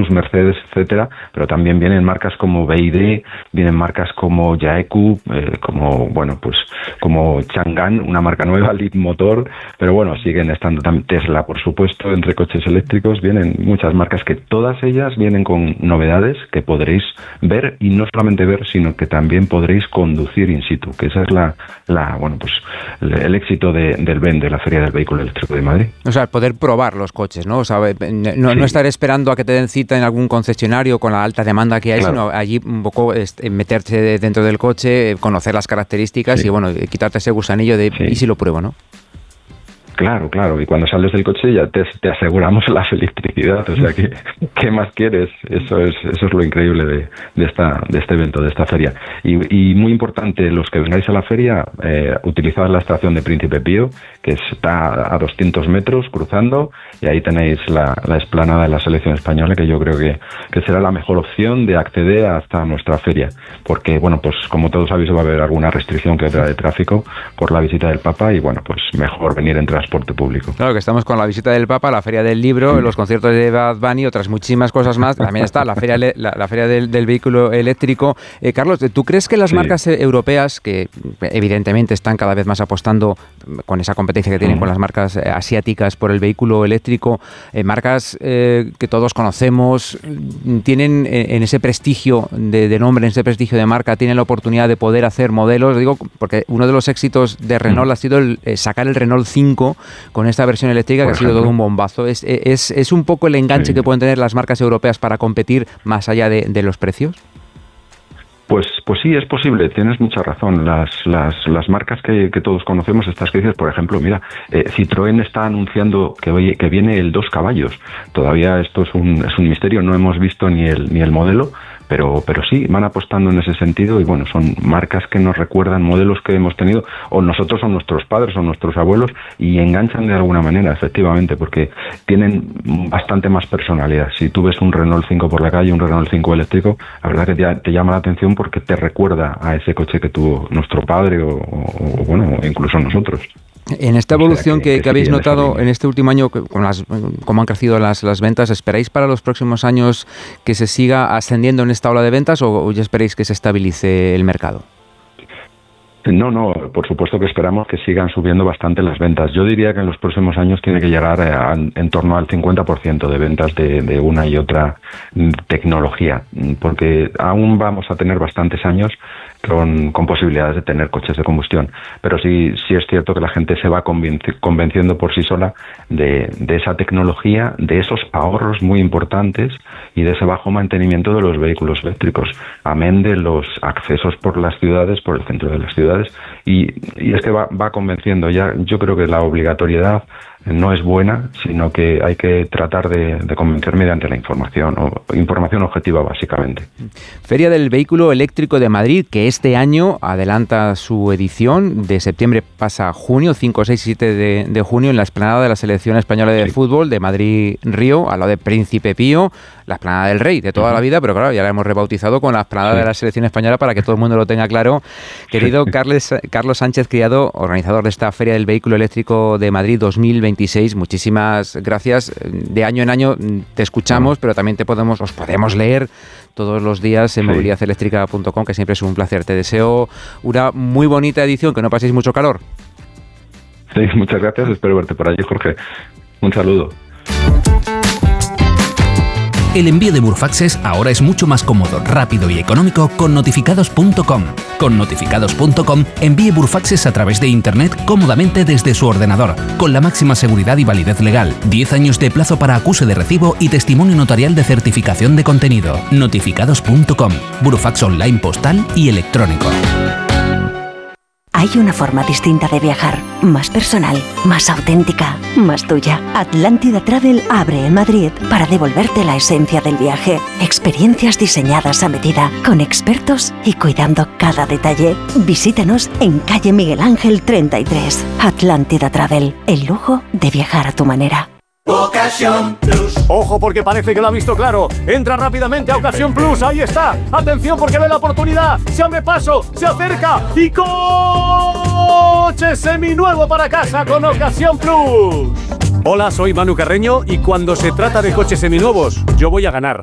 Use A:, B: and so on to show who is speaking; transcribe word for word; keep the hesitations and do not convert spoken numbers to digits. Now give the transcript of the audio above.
A: Lexus, Mercedes, etcétera, pero también vienen marcas como B Y D, vienen marcas como Jaeku, eh, como, bueno, pues como Chang'an, una marca nueva, Leapmotor, pero bueno, siguen estando también Tesla, por supuesto, entre coches eléctricos, vienen muchas marcas que todas ellas vienen con novedades que podréis ver, y no solamente ver, sino que también podréis conducir in situ, que esa es la, la bueno, pues el éxito de, del V E N, de la Feria del Vehículo Eléctrico de Madrid.
B: O sea, poder probar los coches, ¿no? O sea, no,
A: sí.
B: no estar esperando a que te den cita en algún concesionario con la alta demanda que hay,
A: claro.
B: sino allí un poco este, meterse dentro del coche, conocer las características sí. y, bueno, quitarte ese gusanillo de sí. ¿y si lo pruebo, no?
A: Claro, claro, y cuando sales del coche ya te, te aseguramos la electricidad, o sea, que ¿qué más quieres? Eso es eso es lo increíble de, de esta de este evento, de esta feria. Y, y muy importante, los que vengáis a la feria, eh, utilizad la estación de Príncipe Pío, que está a doscientos metros cruzando, y ahí tenéis la, la explanada de la selección española, que yo creo que, que será la mejor opción de acceder hasta nuestra feria, porque, bueno, pues como todos sabéis va a haber alguna restricción que otra de tráfico por la visita del Papa, y bueno, pues mejor venir en transporte público.
B: Claro, que estamos con la visita del Papa, la Feria del Libro, los conciertos de Bad Bunny, otras muchísimas cosas más. También está la Feria, la, la feria del, del Vehículo Eléctrico. Eh, Carlos, ¿tú crees que las sí. marcas europeas, que evidentemente están cada vez más apostando con esa competencia que tienen mm. con las marcas asiáticas por el vehículo eléctrico, eh, marcas eh, que todos conocemos, tienen en ese prestigio de, de nombre, en ese prestigio de marca, tienen la oportunidad de poder hacer modelos? Digo, porque uno de los éxitos de Renault mm. ha sido el, eh, sacar el Renault cinco con esta versión eléctrica, por que ejemplo. ha sido todo un bombazo. ¿Es, es, es un poco el enganche sí. que pueden tener las marcas europeas para competir más allá de, de los precios?
A: Pues, pues sí, es posible, tienes mucha razón. Las, las, las marcas que, que todos conocemos, estas que dices, por ejemplo, mira, eh, Citroën está anunciando que, que viene el dos caballos. Todavía esto es un, es un misterio, no hemos visto ni el, ni el modelo, pero pero sí, van apostando en ese sentido, y bueno, son marcas que nos recuerdan modelos que hemos tenido, o nosotros o nuestros padres o nuestros abuelos, y enganchan de alguna manera, efectivamente, porque tienen bastante más personalidad. Si tú ves un Renault cinco por la calle, un Renault cinco eléctrico, la verdad que te, te llama la atención porque te recuerda a ese coche que tuvo nuestro padre o, o, o bueno, incluso nosotros.
B: En esta evolución o sea, que, que, que habéis notado en este último año, con las, cómo han crecido las, las ventas, ¿esperáis para los próximos años que se siga ascendiendo en esta ola de ventas, o, o ya esperáis que se estabilice el mercado?
A: No, no, por supuesto que esperamos que sigan subiendo bastante las ventas. Yo diría que en los próximos años tiene que llegar a, a, en torno al cincuenta por ciento de ventas de, de una y otra tecnología, porque aún vamos a tener bastantes años con, con posibilidades de tener coches de combustión, pero sí, sí es cierto que la gente se va convenci- convenciendo por sí sola de, de esa tecnología, de esos ahorros muy importantes y de ese bajo mantenimiento de los vehículos eléctricos, amén de los accesos por las ciudades, por el centro de las ciudades, y, y es que va, va convenciendo. Ya, yo creo que la obligatoriedad no es buena, sino que hay que tratar de, de convencer mediante la información, o información objetiva, básicamente.
B: Feria del Vehículo Eléctrico de Madrid, que este año adelanta su edición, de septiembre pasa a junio, cinco, seis y siete de, de junio, en la explanada de la Selección Española de sí. Fútbol de Madrid-Río, al lado de Príncipe Pío, la explanada del Rey de toda uh-huh. la vida, pero claro, ya la hemos rebautizado con la explanada sí. de la Selección Española para que todo el mundo lo tenga claro. Querido sí. Carles, Carlos Sánchez Criado, organizador de esta Feria del Vehículo Eléctrico de Madrid dos mil veintiséis, muchísimas gracias. De año en año te escuchamos, uh-huh. pero también te podemos, os podemos leer todos los días en sí. movilidad eléctrica punto com, que siempre es un placer. Te deseo una muy bonita edición, que no paséis mucho calor.
A: Sí, muchas gracias, espero verte por allí, Jorge. Un saludo.
C: El envío de Burfaxes ahora es mucho más cómodo, rápido y económico con notificados punto com. Con notificados punto com envíe Burfaxes a través de Internet cómodamente desde su ordenador, con la máxima seguridad y validez legal, diez años de plazo para acuse de recibo y testimonio notarial de certificación de contenido. notificados punto com, Burfax online postal y electrónico.
D: Hay una forma distinta de viajar, más personal, más auténtica, más tuya. Atlántida Travel abre en Madrid para devolverte la esencia del viaje. Experiencias diseñadas a medida, con expertos y cuidando cada detalle. Visítanos en calle Miguel Ángel treinta y tres. Atlántida Travel, el lujo de viajar a tu manera.
E: Ocasión Plus. Ojo, porque parece que lo ha visto claro. Entra rápidamente a Ocasión Plus. Ahí está. Atención, porque ve la oportunidad. Se abre paso, se acerca y coche seminuevo para casa con Ocasión Plus. Hola, soy Manu Carreño y cuando se trata de coches seminuevos, yo voy a ganar.